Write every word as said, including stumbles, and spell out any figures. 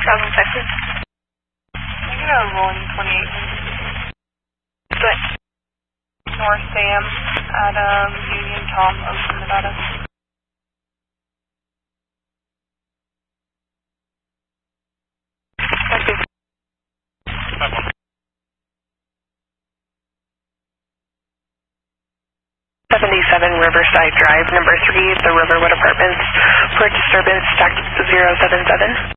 Bravo Texas. I'm going to rolling twenty-eight. Good. North Sam, Adam, Union, Tom, Ocean, Nevada. Texas. seventy-seven Riverside Drive, number three, the Riverwood Apartments, for disturbance, stack zero seven seven.